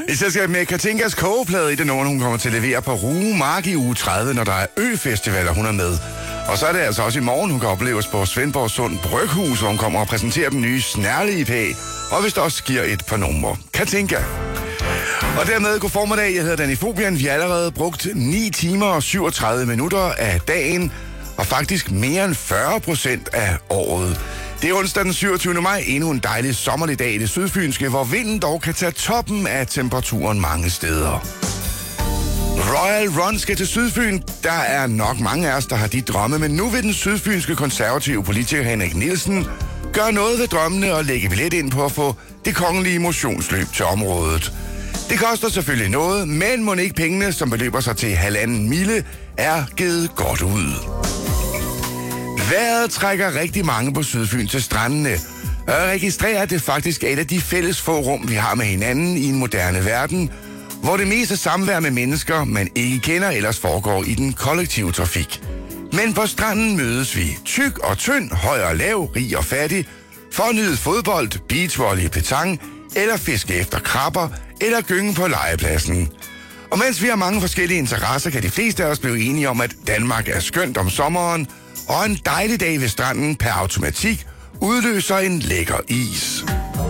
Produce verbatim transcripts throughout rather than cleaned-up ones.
I selskab med Katinkas kogeplade i det nummer, hun kommer til at levere på Rue Mark i uge tredive, når der er ø-festivaler, hun er med. Og så er det altså også i morgen, hun kan opleves på Svendborg Sund Bryghus, hvor hun kommer og præsenterer den nye Snærle I P, og hvis der også giver et par numre. Katinka. Og dermed god formiddag, jeg hedder Danny Fobian. Vi har allerede brugt ni timer og syvogtredive minutter af dagen, og faktisk mere end fyrre procent af året. Det er onsdag den syvogtyvende maj, endnu en dejlig sommerlig dag i det sydfynske, hvor vinden dog kan tage toppen af temperaturen mange steder. Royal Run skal til Sydfyn. Der er nok mange af os, der har de drømme, men nu vil den sydfynske konservative politiker Henrik Nielsen gøre noget ved drømmene og lægge billet ind på at få det kongelige motionsløb til området. Det koster selvfølgelig noget, men må ikke pengene, som beløber sig til halvanden mille, er givet godt ud. Vejret trækker rigtig mange på Sydfyn til strandene, og jeg registrerer, at det faktisk er et af de fælles få rum, vi har med hinanden i en moderne verden, hvor det meste samvær med mennesker, man ikke kender, ellers foregår i den kollektive trafik. Men på stranden mødes vi, tyk og tynd, høj og lav, rig og fattig, for at nyde fodbold, beachvolley, petang, eller fiske efter krabber, eller gynge på legepladsen. Og mens vi har mange forskellige interesser, kan de fleste af os blive enige om, at Danmark er skønt om sommeren, og en dejlig dag ved stranden per automatik udløser en lækker is.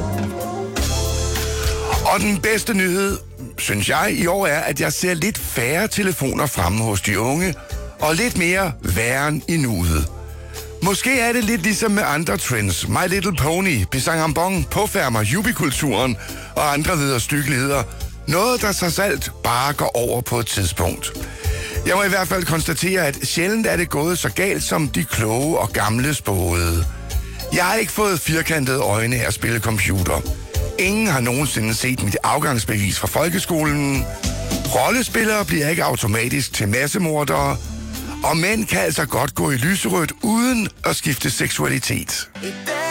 Og den bedste nyhed, synes jeg, i år er, at jeg ser lidt færre telefoner fremme hos de unge, og lidt mere væren i nuet. Måske er det lidt ligesom med andre trends. My Little Pony, Pisang Ambong, påfærmer jubikulturen og andre viderestykkeligheder. Noget, der så alt bare går over på et tidspunkt. Jeg må i hvert fald konstatere, at sjældent er det gået så galt, som de kloge og gamle spåede. Jeg har ikke fået firkantede øjne af at spille computer. Ingen har nogensinde set mit afgangsbevis fra folkeskolen. Rollespillere bliver ikke automatisk til massemordere. Og mænd kan altså godt gå i lyserødt uden at skifte seksualitet.